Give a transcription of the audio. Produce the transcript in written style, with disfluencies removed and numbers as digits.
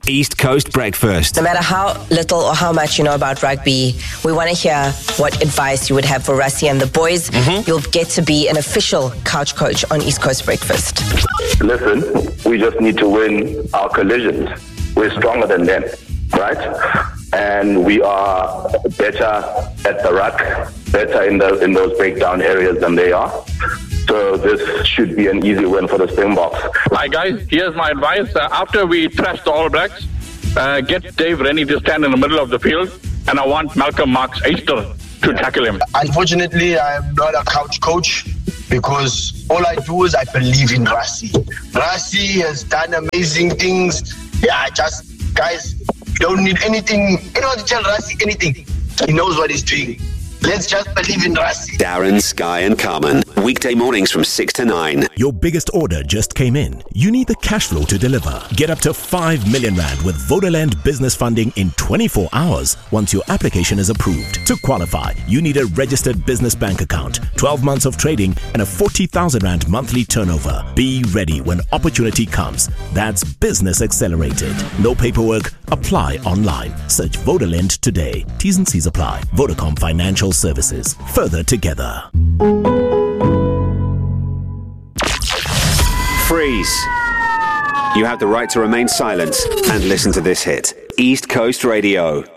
East Coast Breakfast. No matter how little or how much you know about rugby, we want to hear what advice you would have for Rassie and the boys. You'll get to be an official couch coach on East Coast Breakfast. Listen, we just need to win our collisions. We're stronger than them, right? And we are better at the ruck, better in those breakdown areas than they are. So this should be an easy win for the Springboks. Hi guys, here's my advice. After we trash the All Blacks, get Dave Rennie to stand in the middle of the field, and I want Malcolm Marx Easter to tackle him. Unfortunately, I'm not a couch coach because all I do is I believe in Rassie. Rassie has done amazing things. Yeah, guys, you don't need anything. You don't have to tell Rassie anything. He knows what he's doing. Let's just believe in Rassie. Darren, Sky and Carmen. Weekday mornings from 6 to 9. Your biggest order just came in. You need the cash flow to deliver. Get up to 5 million rand with Vodaland business funding in 24 hours once your application is approved. To qualify, you need a registered business bank account, 12 months of trading and a 40,000 rand monthly turnover. Be ready when opportunity comes. That's Business Accelerated. No paperwork. Apply online. Search Vodaland today. T's and C's apply. Vodacom Financial Services. Further together. Freeze. You have the right to remain silent and listen to this hit. East Coast Radio.